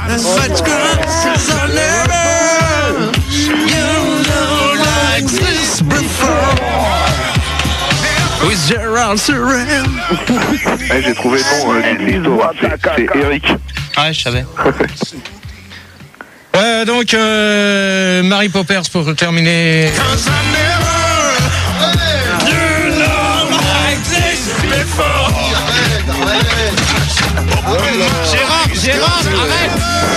such crosses I never, you know, like this before. With Gerald Surrell. J'ai trouvé le nom c'est Eric. Ouais, je savais. Donc, Mary Poppers pour terminer. Gérard, arrête!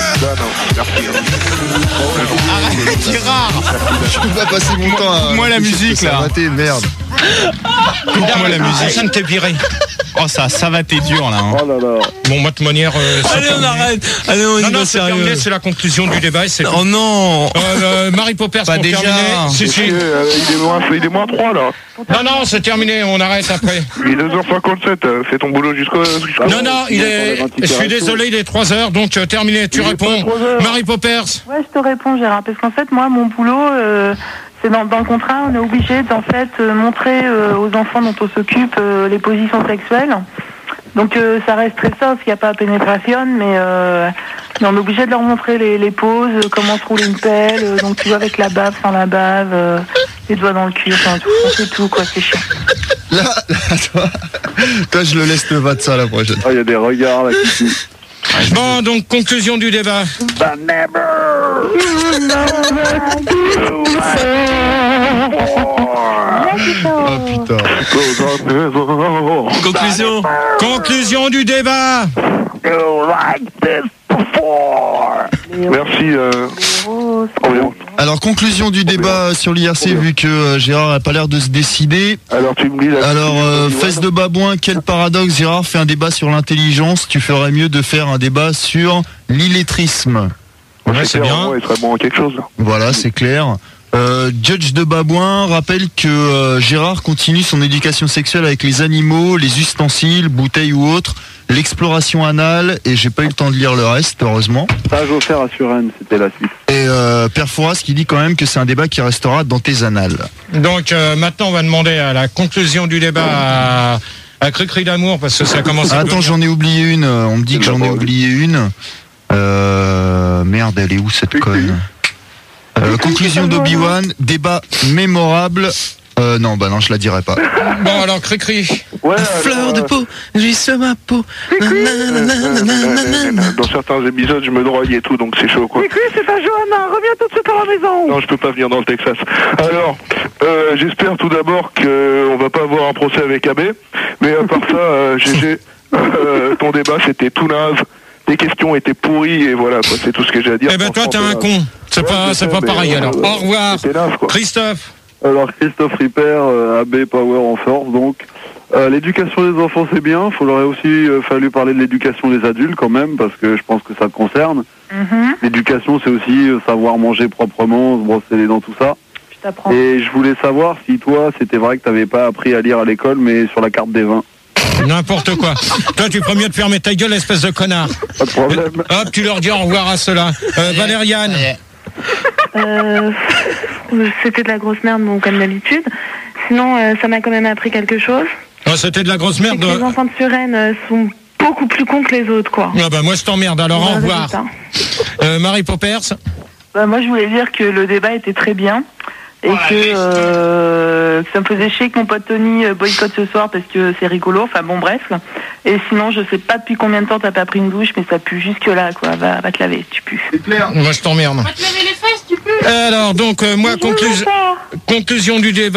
Arrête, Gérard! Je peux pas passer mon temps à... Moi la musique là! Merde! Moi la musique! Ça ne t'est viré! Oh ça va t'es dur là hein. Oh là là. Bon, moi de manière... Allez, on arrête! Allez, on y va c'est sérieux! terminé, c'est la conclusion du débat et c'est... Oh non! Mary Poppers Pas pour déjà. terminer. Si. Il est moins 3 là. Non, c'est terminé, on arrête après. Il est 2h57, fais ton boulot jusqu'au... Non, je suis désolé, il est 3h, donc terminé, tu réponds. Mary Poppers. Ouais, je te réponds, Gérard, parce qu'en fait, moi, mon boulot, c'est dans le contrat, on est obligé d'en fait montrer aux enfants dont on s'occupe les positions sexuelles. Donc ça reste très soft, il n'y a pas pénétration, mais on est obligé de leur montrer les poses, comment se roule une pelle, donc tu vois avec la bave, sans la bave, les doigts dans le cul, enfin tout, on fait tout quoi, c'est chiant. Là, toi, je le laisse te battre ça la prochaine. Il y a des regards là qui... Bon, donc conclusion du débat. Oh putain. Conclusion du débat. Merci. Alors, conclusion du débat sur l'IRC, vu que Gérard n'a pas l'air de se décider. Alors, tu me dis... Fesse de babouin, quel paradoxe. Gérard fait un débat sur l'intelligence. Tu ferais mieux de faire un débat sur l'illettrisme. Ouais, c'est bien. Il serait bon quelque chose. Voilà, c'est clair. Judge de Babouin rappelle que Gérard continue son éducation sexuelle avec les animaux, les ustensiles, bouteilles ou autres, l'exploration anale, et j'ai pas eu le temps de lire le reste, heureusement. Stage offert à Suresnes, c'était la suite. Et Père Fouras qui dit quand même que c'est un débat qui restera dans tes annales. Donc maintenant on va demander à la conclusion du débat à Cricri d'amour, parce que ça commence à... Attends, j'en ai oublié une, on me dit que j'en ai oublié une. Merde, elle est où cette conne? Conclusion d'Obi-Wan, débat mémorable. Non, je la dirai pas. Bon, alors, Cricri. Ouais, Fleur de peau, juste ma peau. Dans certains épisodes, je me drogue et tout, donc c'est chaud, quoi. C'est pas Johanna, reviens tout de suite à la maison. Non, je peux pas venir dans le Texas. Alors, j'espère tout d'abord qu'on va pas avoir un procès avec AB. Mais à part ça, GG, ton débat, c'était tout naze. Les questions étaient pourries et voilà, quoi, c'est tout ce que j'ai à dire. Eh ben, toi, t'es un con. C'est pas pareil, alors. Au revoir. Naze, quoi. Christophe. Alors Christophe Ripper, AB Power en force, donc l'éducation des enfants c'est bien, il aurait aussi fallu parler de l'éducation des adultes quand même, parce que je pense que ça te concerne. L'éducation c'est aussi savoir manger proprement, se brosser les dents, tout ça. Je t'apprends. Et je voulais savoir si toi c'était vrai que t'avais pas appris à lire à l'école, mais sur la carte des vins. N'importe quoi. Toi, tu ferais mieux de fermer ta gueule, espèce de connard. Pas de problème. Hop, tu leur dis au revoir à ceux-là. Valériane. C'était de la grosse merde, bon, comme d'habitude. Sinon, ça m'a quand même appris quelque chose. Oh, c'était de la grosse merde. Les enfants de Suresnes sont beaucoup plus cons que les autres, quoi. Ah bah moi je t'emmerde, alors au revoir. Mary Poppers. Moi, je voulais dire que le débat était très bien. Et que ça me faisait chier que mon pote Tony boycotte ce soir parce que c'est rigolo, enfin bon bref. Et sinon je sais pas depuis combien de temps t'as pas pris une douche, mais ça pue jusque là quoi, va te laver, tu pues. C'est clair. Moi je t'emmerde. Va te laver les fesses, tu peux. Alors donc moi conclusion du débat.